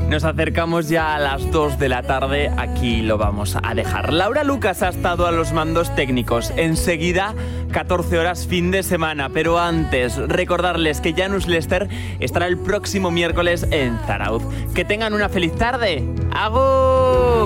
Nos acercamos ya a las 2 de la tarde, aquí lo vamos a dejar. Laura Lucas ha estado a los mandos técnicos. Enseguida, 14 horas fin de semana. Pero antes, recordarles que Janus Lester estará el próximo miércoles en Zarauz. Que tengan una feliz tarde. ¡Agur!